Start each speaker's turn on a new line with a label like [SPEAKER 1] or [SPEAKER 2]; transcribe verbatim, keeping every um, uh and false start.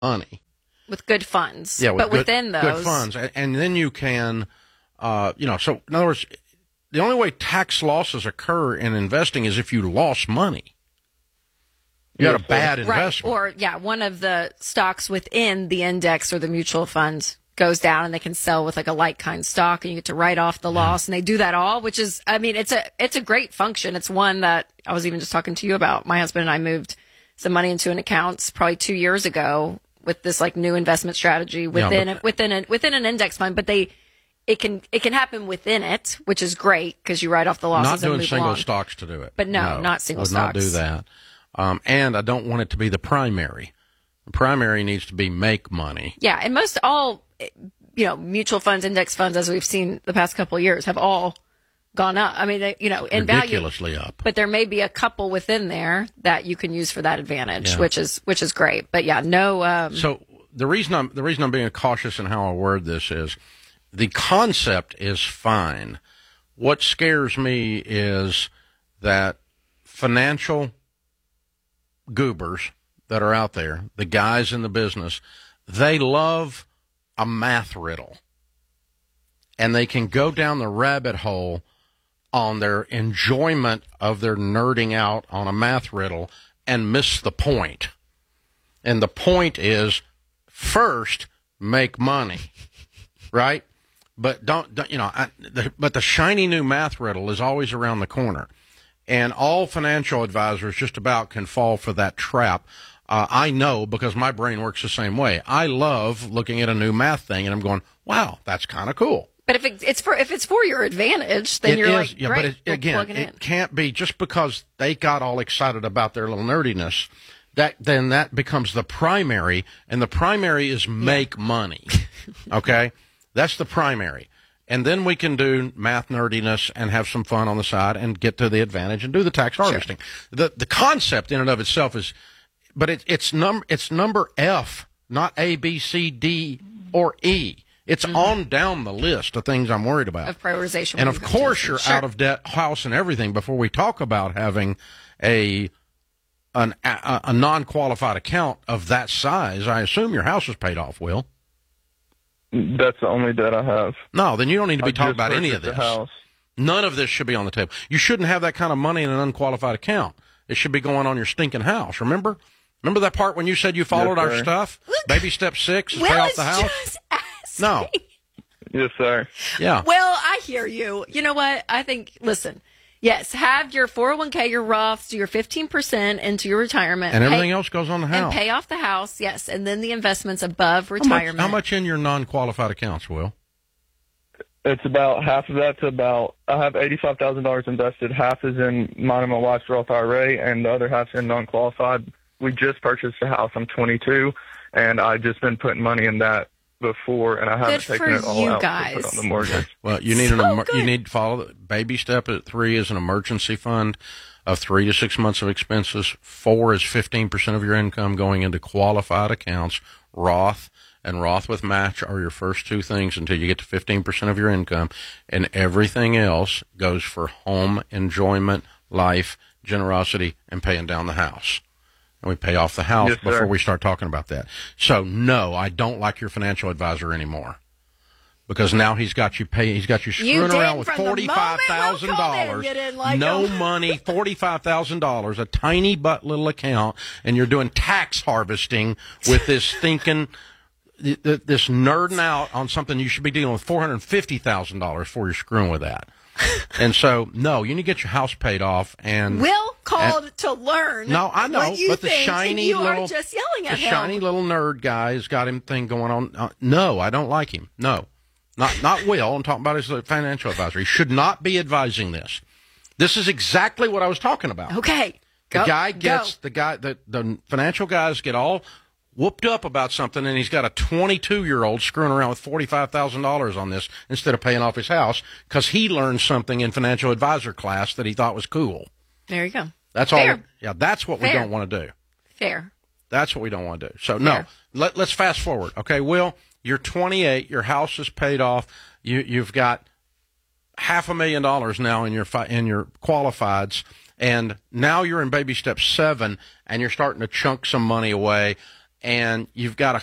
[SPEAKER 1] money.
[SPEAKER 2] With good funds.
[SPEAKER 1] Yeah, with
[SPEAKER 2] but
[SPEAKER 1] good,
[SPEAKER 2] within those.
[SPEAKER 1] good funds. And, and then you can, uh, you know, so in other words, the only way tax losses occur in investing is if you lost money. You
[SPEAKER 3] Yes,
[SPEAKER 1] had a bad
[SPEAKER 2] Right.
[SPEAKER 1] investment.
[SPEAKER 2] Or, yeah, one of the stocks within the index or the mutual fund goes down and they can sell with like a like kind stock and you get to write off the loss. And they do that all, which is, I mean, it's a, it's a great function. It's one that I was even just talking to you about. My husband and I moved some money into an account probably two years ago with this like new investment strategy within,
[SPEAKER 1] but-
[SPEAKER 2] a, within, a, within an index fund, but they, it can, it can happen within it, which is great because you write off the losses
[SPEAKER 1] Not
[SPEAKER 2] and
[SPEAKER 1] doing
[SPEAKER 2] move
[SPEAKER 1] single
[SPEAKER 2] along.
[SPEAKER 1] stocks to do it.
[SPEAKER 2] But no, not single
[SPEAKER 1] would
[SPEAKER 2] stocks.
[SPEAKER 1] not do that. Um, and I don't want it to be the primary. The primary needs to be make money.
[SPEAKER 2] Yeah, and most all, you know, mutual funds, index funds, as we've seen the past couple of years, have all gone up. I mean, they, you know, in value,
[SPEAKER 1] Ridiculously up.
[SPEAKER 2] but there may be a couple within there that you can use for that advantage,
[SPEAKER 1] Yeah.
[SPEAKER 2] which is which is great. But yeah, no. Um,
[SPEAKER 1] So the reason I'm the reason I'm being cautious in how I word this is the concept is fine. What scares me is that financial goobers that are out there, the guys in the business, they love a math riddle. And they can go down the rabbit hole on their enjoyment of their nerding out on a math riddle and miss the point. And the point is, first, make money, right? But don't, don't you know, I, the, but the shiny new math riddle is always around the corner. And all financial advisors just about can fall for that trap. Uh, I know because my brain works the same way. I love looking at a new math thing and I'm going, wow, that's kind of cool.
[SPEAKER 2] but if it, it's for if it's for your advantage, then
[SPEAKER 1] It
[SPEAKER 2] you're
[SPEAKER 1] is,
[SPEAKER 2] like,
[SPEAKER 1] yeah,
[SPEAKER 2] great,
[SPEAKER 1] but it,
[SPEAKER 2] we'll
[SPEAKER 1] again,
[SPEAKER 2] plug it,
[SPEAKER 1] it
[SPEAKER 2] in.
[SPEAKER 1] can't be just because they got all excited about their little nerdiness. That then that becomes the primary, and the primary is make money. Okay, that's the primary, and then we can do math nerdiness and have some fun on the side and get to the advantage and do the tax harvesting. The the concept in and of itself is, but it, it's number it's number F, not A, B, C, D, or E. It's mm-hmm. on down the list of things I'm worried about.
[SPEAKER 2] Of prioritization.
[SPEAKER 1] And of course, you're
[SPEAKER 2] sure.
[SPEAKER 1] out of debt, house, and everything before we talk about having a an, a, a non-qualified account of that size. I assume your house is paid off, Will.
[SPEAKER 3] That's the only debt I have.
[SPEAKER 1] No, then you don't need to be
[SPEAKER 3] I
[SPEAKER 1] talking
[SPEAKER 3] just
[SPEAKER 1] about any of
[SPEAKER 3] purchased
[SPEAKER 1] this.
[SPEAKER 3] a house.
[SPEAKER 1] None of this should be on the table. You shouldn't have that kind of money in an unqualified account. It should be going on your stinking house. Remember? Remember that part when you said you followed
[SPEAKER 3] Yes,
[SPEAKER 1] our
[SPEAKER 3] sir.
[SPEAKER 1] stuff?
[SPEAKER 2] Look,
[SPEAKER 1] Baby step six is
[SPEAKER 2] Will
[SPEAKER 1] pay off
[SPEAKER 2] is
[SPEAKER 1] the house?
[SPEAKER 2] just asking.
[SPEAKER 1] No.
[SPEAKER 3] Yes, sir.
[SPEAKER 1] Yeah.
[SPEAKER 2] Well, I hear you. You know what? I think, listen, yes, have your four oh one k, your Roths, do your fifteen percent into your retirement.
[SPEAKER 1] And everything
[SPEAKER 2] pay,
[SPEAKER 1] else goes on the house.
[SPEAKER 2] And pay off the house, yes. And then the investments above
[SPEAKER 1] How much,
[SPEAKER 2] retirement.
[SPEAKER 1] how much in your non-qualified accounts, Will?
[SPEAKER 3] It's about half of that's about, I have eighty-five thousand dollars invested. Half is in mine and my wife's Roth I R A, and the other half's in non-qualified. We just purchased a house. I'm twenty-two, and I've just been putting money in that before, and I haven't
[SPEAKER 2] Good
[SPEAKER 3] taken
[SPEAKER 2] for
[SPEAKER 3] it all
[SPEAKER 2] you
[SPEAKER 3] out
[SPEAKER 2] guys.
[SPEAKER 3] to put on the mortgage.
[SPEAKER 1] Well, you need
[SPEAKER 2] So
[SPEAKER 1] an emer-
[SPEAKER 2] good.
[SPEAKER 1] you need to follow the baby step at three is an emergency fund of three to six months of expenses. Four is fifteen percent of your income going into qualified accounts. Roth and Roth with match are your first two things until you get to fifteen percent of your income, and everything else goes for home enjoyment, life, generosity, and paying down the house. And we pay off the house
[SPEAKER 3] Yes, sir.
[SPEAKER 1] before we start talking about that. So no, I don't like your financial advisor anymore. Because now he's got you pay, he's got you
[SPEAKER 2] You
[SPEAKER 1] screwing
[SPEAKER 2] did
[SPEAKER 1] around with
[SPEAKER 2] from the
[SPEAKER 1] forty-five thousand
[SPEAKER 2] moment Will called in,
[SPEAKER 1] dollars.
[SPEAKER 2] you didn't like
[SPEAKER 1] No
[SPEAKER 2] him.
[SPEAKER 1] money, forty-five thousand dollars, a tiny but little account, and you're doing tax harvesting with this thinking, th- th- this nerding out on something you should be dealing with four hundred fifty thousand dollars before you're screwing with that. And so, no, you need to get your house paid off. And
[SPEAKER 2] Will called to learn.
[SPEAKER 1] no, I know,
[SPEAKER 2] what you
[SPEAKER 1] but the
[SPEAKER 2] think,
[SPEAKER 1] shiny
[SPEAKER 2] and you
[SPEAKER 1] little,
[SPEAKER 2] are just yelling at
[SPEAKER 1] the
[SPEAKER 2] him.
[SPEAKER 1] shiny little nerd guy has got him thing going on. Uh, no, I don't like him. No, not not Will. I'm talking about his financial advisor. He should not be advising this. This is exactly what I was talking about.
[SPEAKER 2] Okay,
[SPEAKER 1] The
[SPEAKER 2] go,
[SPEAKER 1] guy gets
[SPEAKER 2] go.
[SPEAKER 1] the guy the the financial guys get all whooped up about something, and he's got a twenty-two year old screwing around with forty-five thousand dollars on this instead of paying off his house because he learned something in financial advisor class that he thought was cool.
[SPEAKER 2] There you go.
[SPEAKER 1] That's
[SPEAKER 2] Fair.
[SPEAKER 1] all. Yeah, that's what we
[SPEAKER 2] Fair.
[SPEAKER 1] don't want to do.
[SPEAKER 2] Fair.
[SPEAKER 1] That's what we don't want to do. So no,
[SPEAKER 2] Fair.
[SPEAKER 1] let, let's fast forward. Okay, Will, you're twenty-eight. Your house is paid off. You you've got half a million dollars now in your fi- in your qualifieds, and now you're in baby step seven, and you're starting to chunk some money away. and you've got a